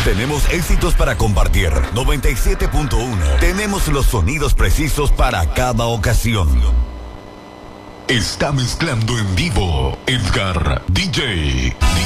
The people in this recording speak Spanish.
Tenemos éxitos para compartir. 97.1. Tenemos los sonidos precisos para cada ocasión. Está mezclando en vivo Edgar DJ.